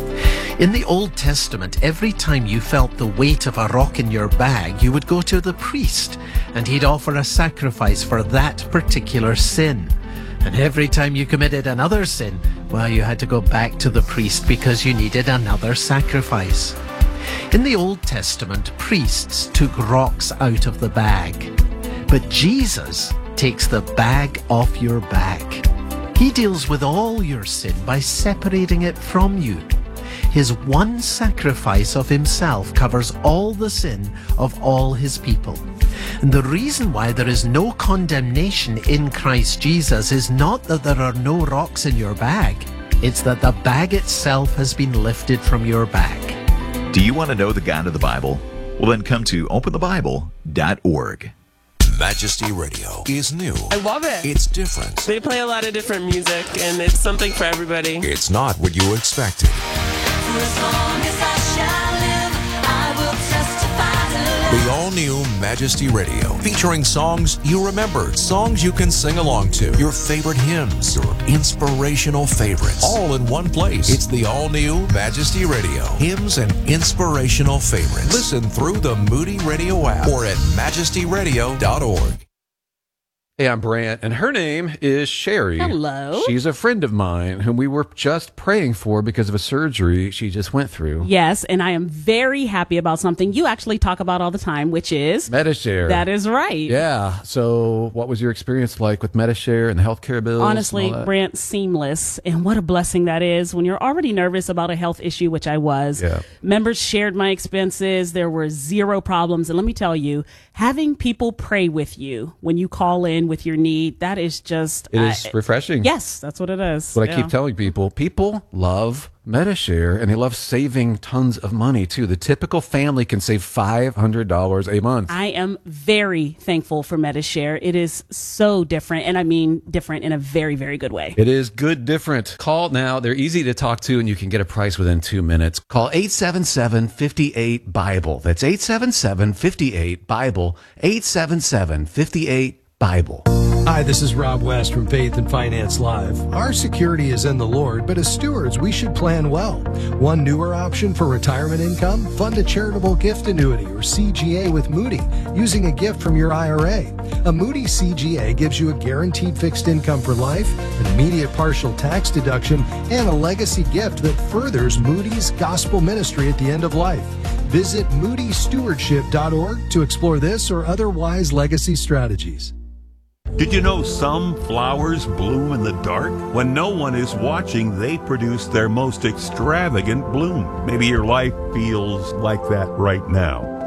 In the Old Testament, every time you felt the weight of a rock in your bag, you would go to the priest, and he'd offer a sacrifice for that particular sin. And every time you committed another sin, well, you had to go back to the priest because you needed another sacrifice. In the Old Testament, priests took rocks out of the bag. But Jesus takes the bag off your back. He deals with all your sin by separating it from you. His one sacrifice of himself covers all the sin of all his people. And the reason why there is no condemnation in Christ Jesus is not that there are no rocks in your bag. It's that the bag itself has been lifted from your back. Do you want to know the God of the Bible? Well, then come to openthebible.org. Majesty Radio is new. I love it. It's different. They play a lot of different music, and it's something for everybody. It's not what you expected. For as long as I shall live, I will testify to love. The all-new Majesty Radio, featuring songs you remember, songs you can sing along to, your favorite hymns, your inspirational favorites, all in one place. It's the all-new Majesty Radio, hymns and inspirational favorites. Listen through the Moody Radio app or at majestyradio.org. Hey, I'm Brant, and her name is Sherry. Hello. She's a friend of mine whom we were just praying for because of a surgery she just went through. Yes, and I am very happy about something you actually talk about all the time, which is Medi-Share. That is right. Yeah. So what was your experience like with Medi-Share and the healthcare bills? Honestly, Brant, seamless. And what a blessing that is when you're already nervous about a health issue, which I was. Yeah. Members shared my expenses. There were zero problems. And let me tell you, having people pray with you when you call in with your need, that is just... It is refreshing. Yes, that's what it is. What I keep telling people. People love Medi-Share, and they love saving tons of money, too. The typical family can save $500 a month. I am very thankful for Medi-Share. It is so different, and I mean different in a very, very good way. It is good different. Call now. They're easy to talk to, and you can get a price within 2 minutes. Call 877-58-BIBLE. That's 877-58-BIBLE. 877-58-BIBLE. Hi, this is Rob West from Faith and Finance Live. Our security is in the Lord, but as stewards, we should plan well. One newer option for retirement income, fund a charitable gift annuity or CGA with Moody using a gift from your IRA. A Moody CGA gives you a guaranteed fixed income for life, an immediate partial tax deduction, and a legacy gift that furthers Moody's gospel ministry at the end of life. Visit moodystewardship.org to explore this or other wise legacy strategies. Did you know some flowers bloom in the dark? When no one is watching, they produce their most extravagant bloom. Maybe your life feels like that right now.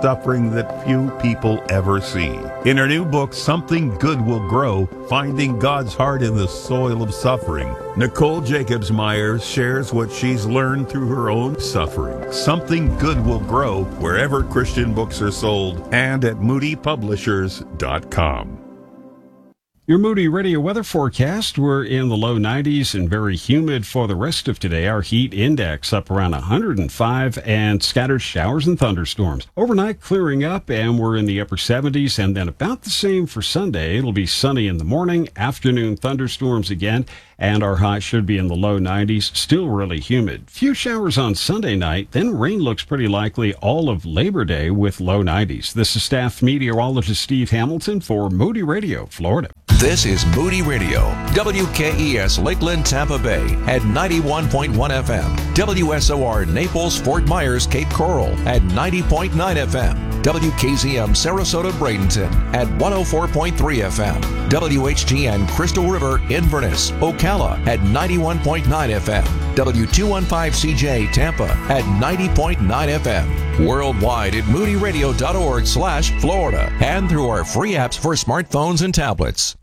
suffering that few people ever see. In her new book, Something Good Will Grow, Finding God's Heart in the Soil of Suffering, Nicole Jacobs Myers shares what she's learned through her own suffering. Something Good Will Grow wherever Christian books are sold and at moodypublishers.com. Your Moody Radio weather forecast, we're in the low 90s and very humid for the rest of today. Our heat index up around 105 and scattered showers and thunderstorms. Overnight clearing up and we're in the upper 70s, and then about the same for Sunday. It'll be sunny in the morning, afternoon thunderstorms again, and our high should be in the low 90s, still really humid. Few showers on Sunday night, then rain looks pretty likely all of Labor Day with low 90s. This is staff meteorologist Steve Hamilton for Moody Radio, Florida. This is Moody Radio, WKES Lakeland, Tampa Bay at 91.1 FM, WSOR Naples, Fort Myers, Cape Coral at 90.9 FM, WKZM Sarasota, Bradenton at 104.3 FM, WHGN Crystal River, Inverness, Ocala at 91.9 FM, W215CJ Tampa at 90.9 FM, worldwide at moodyradio.org/Florida, and through our free apps for smartphones and tablets.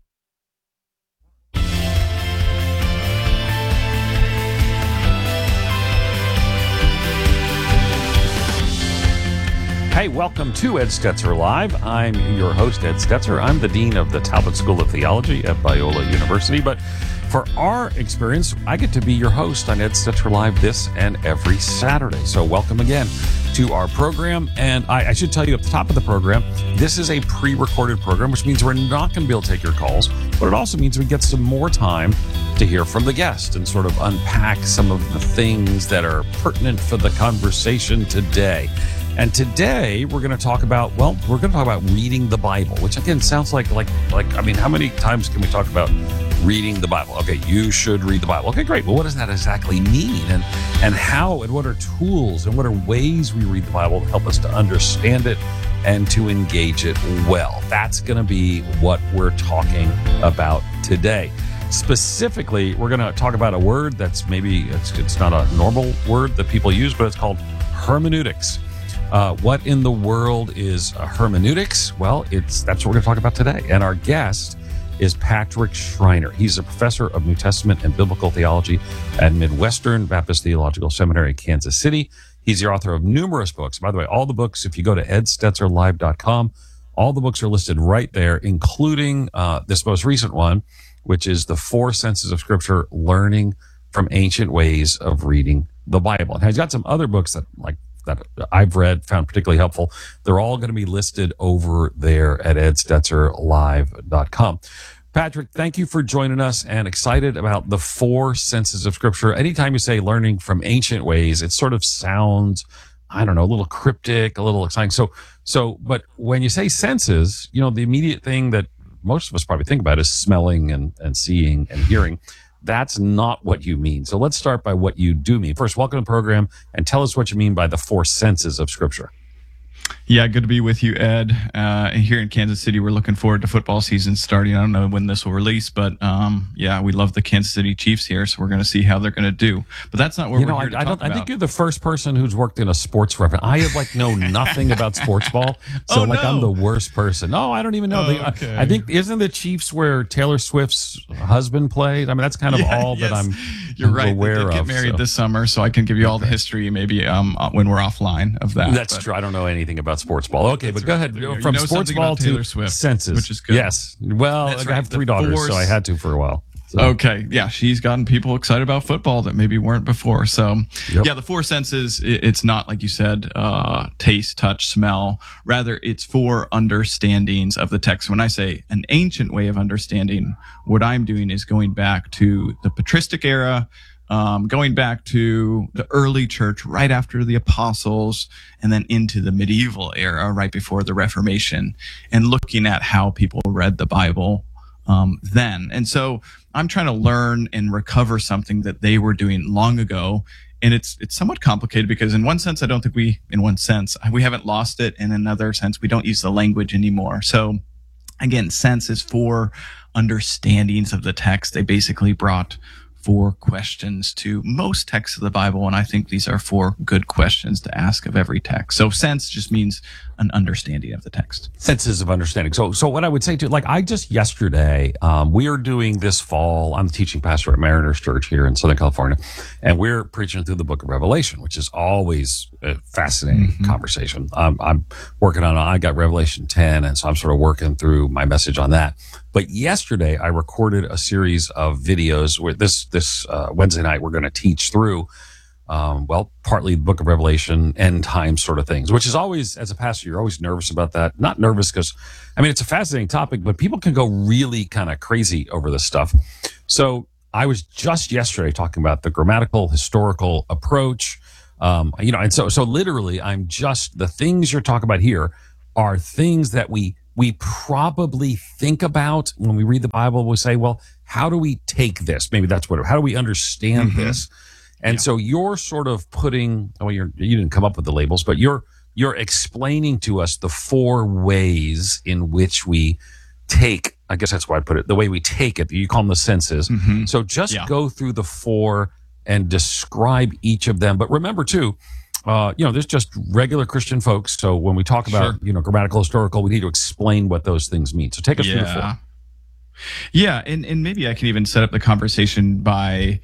Hey, welcome to Ed Stetzer Live. I'm your host, Ed Stetzer. I'm the Dean of the Talbot School of Theology at Biola University. But for our experience, I get to be your host on Ed Stetzer Live this and every Saturday. So welcome again to our program. And I should tell you at the top of the program, this is a pre-recorded program, which means we're not going to be able to take your calls. But it also means we get some more time to hear from the guest and sort of unpack some of the things that are pertinent for the conversation today. And today we're going to talk about, reading the Bible, which again sounds like, I mean, how many times can we talk about reading the Bible? Okay, you should read the Bible. Okay, great. Well, what does that exactly mean? And how, and what are tools and what are ways we read the Bible to help us to understand it and to engage it well? That's going to be what we're talking about today. Specifically, we're going to talk about a word that's maybe, it's not a normal word that people use, but it's called hermeneutics. What in the world is hermeneutics? Well, that's what we're going to talk about today. And our guest is Patrick Schreiner. He's a professor of New Testament and Biblical Theology at Midwestern Baptist Theological Seminary in Kansas City. He's the author of numerous books. By the way, all the books, if you go to edstetzerlive.com, all the books are listed right there, including this most recent one, which is The Four Senses of Scripture, Learning from Ancient Ways of Reading the Bible. And he's got some other books that I've read, found particularly helpful. They're all going to be listed over there at edstetzerlive.com. Patrick, thank you for joining us, and excited about the four senses of Scripture. Anytime you say learning from ancient ways, it sort of sounds, I don't know, a little cryptic, a little exciting. But when you say senses, the immediate thing that most of us probably think about is smelling and seeing and hearing. That's not what you mean. So let's start by what you do mean. First, welcome to the program, and tell us what you mean by the four senses of Scripture. Yeah, good to be with you, Ed. Here in Kansas City, we're looking forward to football season starting. I don't know when this will release, but we love the Kansas City Chiefs here, so we're going to see how they're going to do. But that's not what we're here to talk about. I think you're the first person who's worked in a sports reference. I know nothing about sports ball, so I'm the worst person. No, I don't even know. Okay. I think isn't the Chiefs where Taylor Swift's husband played? I mean, that's kind of all that I'm aware of. They get married this summer, so I can give you all the history maybe when we're offline of that. That's true. I don't know anything about sports ball. Okay, but go ahead. From sports ball to Taylor Swift, senses, which is good. Yes. Well, I have three daughters, so I had to for a while. So. Okay. Yeah. She's gotten people excited about football that maybe weren't before. So the four senses, it's not like you said, taste, touch, smell. Rather, it's four understandings of the text. When I say an ancient way of understanding, what I'm doing is going back to the patristic era, going back to the early church right after the apostles, and then into the medieval era right before the Reformation, and looking at how people read the Bible then. And so I'm trying to learn and recover something that they were doing long ago. And it's somewhat complicated because in one sense, we haven't lost it. And in another sense, we don't use the language anymore. So again, sense is four understandings of the text. They basically brought 4 questions to most texts of the Bible, and I think these are 4 good questions to ask of every text. So sense just means an understanding of the text. Senses of understanding. So what I would say to, like, I just yesterday, we are doing this fall, I'm the teaching pastor at Mariners Church here in Southern California, and we're preaching through the book of Revelation, which is always a fascinating conversation. I'm working on, I got Revelation 10, and so I'm sort of working through my message on that. But yesterday I recorded a series of videos where this Wednesday night we're going to teach through, partly the book of Revelation, end time sort of things, which is always, as a pastor, you're always nervous about that. Not nervous because, I mean, it's a fascinating topic, but people can go really kind of crazy over this stuff. So I was just yesterday talking about the grammatical, historical approach, and so literally I'm just, the things you're talking about here are things that we probably think about when we read the Bible. We say, well, how do we take this? Maybe that's how do we understand this? And so you're sort of putting, you didn't come up with the labels, but you're explaining to us the 4 ways in which we take, I guess that's why I put it, the way we take it. You call them the senses. So just go through the 4 and describe each of them. But remember too, there's just regular Christian folks. So when we talk about, grammatical, historical, we need to explain what those things mean. So take us through the 4. Yeah. And maybe I can even set up the conversation by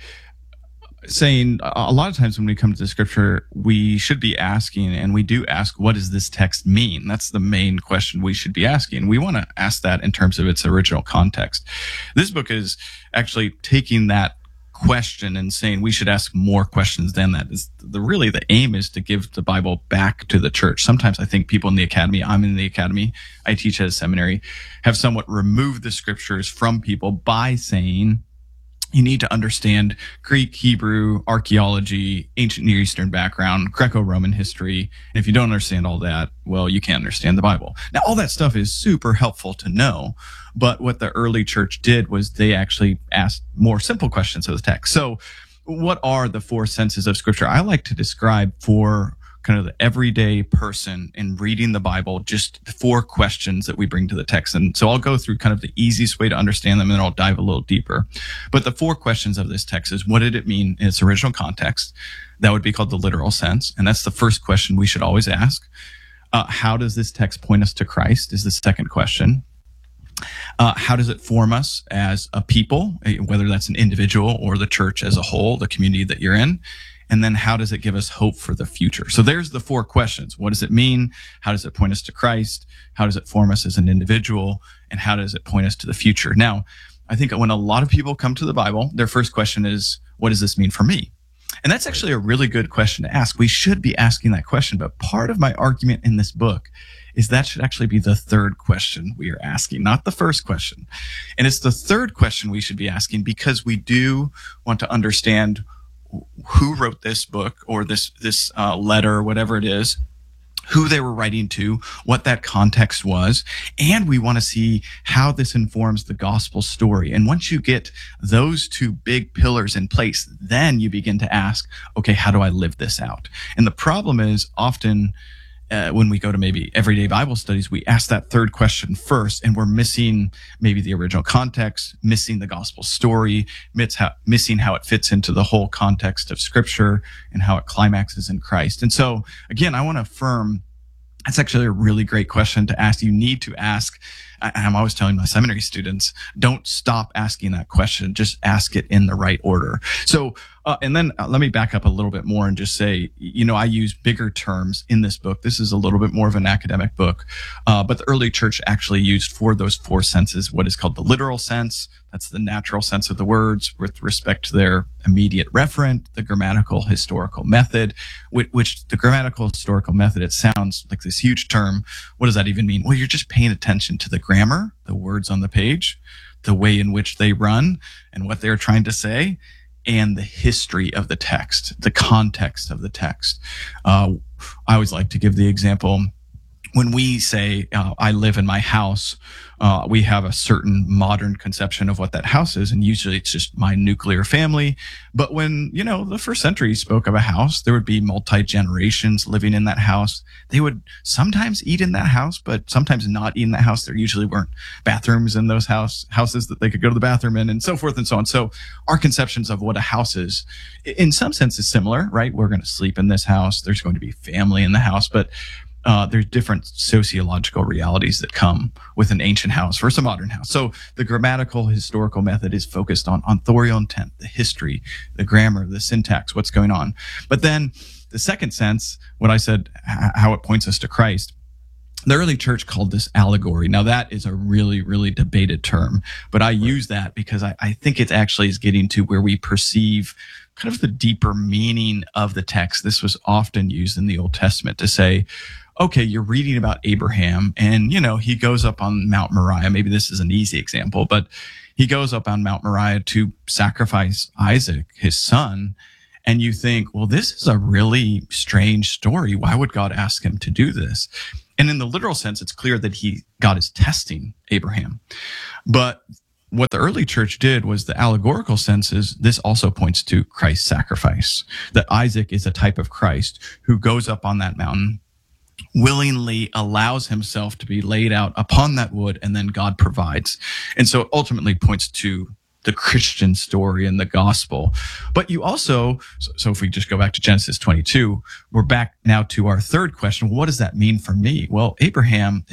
saying a lot of times when we come to the scripture, we should be asking, and we do ask, what does this text mean? That's the main question we should be asking. We want to ask that in terms of its original context. This book is actually taking that question and saying we should ask more questions than that. Is the aim is to give the Bible back to the church. Sometimes I think people in the academy, I'm in the academy, I teach at a seminary, have somewhat removed the scriptures from people by saying you need to understand Greek, Hebrew, archaeology, ancient Near Eastern background, Greco-Roman history. And if you don't understand all that, well, you can't understand the Bible. Now, all that stuff is super helpful to know. But what the early church did was they actually asked more simple questions of the text. So what are the 4 senses of scripture? I like to describe for kind of the everyday person in reading the Bible, just 4 questions that we bring to the text. And so I'll go through kind of the easiest way to understand them, and then I'll dive a little deeper. But the 4 questions of this text is, what did it mean in its original context? That would be called the literal sense. And that's the first question we should always ask. How does this text point us to Christ is the second question. How does it form us as a people, whether that's an individual or the church as a whole, the community that you're in? And then how does it give us hope for the future? So there's the 4 questions. What does it mean? How does it point us to Christ? How does it form us as an individual? And how does it point us to the future? Now, I think when a lot of people come to the Bible, their first question is, what does this mean for me? And that's actually a really good question to ask. We should be asking that question. But part of my argument in this book is that should actually be the 3rd question we are asking, not the first question. And it's the 3rd question we should be asking because we do want to understand who wrote this book or this letter, whatever it is, who they were writing to, what that context was, and we want to see how this informs the gospel story. And once you get those 2 big pillars in place, then you begin to ask, okay, how do I live this out? And the problem is often when we go to maybe everyday Bible studies, we ask that 3rd question first, and we're missing maybe the original context, missing the gospel story, missing how it fits into the whole context of scripture and how it climaxes in Christ. And so, again, I want to affirm that's actually a really great question to ask. You need to ask. I'm always telling my seminary students, don't stop asking that question. Just ask it in the right order. So, and then let me back up a little bit more and just say, I use bigger terms in this book. This is a little bit more of an academic book, but the early church actually used for those 4 senses what is called the literal sense. That's the natural sense of the words with respect to their immediate referent, the grammatical historical method, which the grammatical historical method, it sounds like this huge term. What does that even mean? Well, you're just paying attention to the grammar, the words on the page, the way in which they run and what they're trying to say, and the history of the text, the context of the text. I always like to give the example when we say, I live in my house, we have a certain modern conception of what that house is. And usually it's just my nuclear family. But when, the first century spoke of a house, there would be multi-generations living in that house. They would sometimes eat in that house, but sometimes not eat in that house. There usually weren't bathrooms in those houses that they could go to the bathroom in, and so forth and so on. So our conceptions of what a house is, in some sense, is similar, right? We're going to sleep in this house. There's going to be family in the house, but there's different sociological realities that come with an ancient house versus a modern house. So the grammatical historical method is focused on authorial intent, the history, the grammar, the syntax, what's going on. But then the second sense, what I said, how it points us to Christ, the early church called this allegory. Now that is a really, really debated term, but I use that because I think it actually is getting to where we perceive kind of the deeper meaning of the text. This was often used in the Old Testament to say, okay, you're reading about Abraham and, he goes up on Mount Moriah. Maybe this is an easy example, but he goes up on Mount Moriah to sacrifice Isaac, his son. And you think, well, this is a really strange story. Why would God ask him to do this? And in the literal sense, it's clear that God is testing Abraham. But what the early church did was the allegorical sense is this also points to Christ's sacrifice, that Isaac is a type of Christ who goes up on that mountain, willingly allows himself to be laid out upon that wood, and then God provides. And so it ultimately points to the Christian story and the gospel. But you also, so if we just go back to Genesis 22, we're back now to our third question. What does that mean for me? Well, Abraham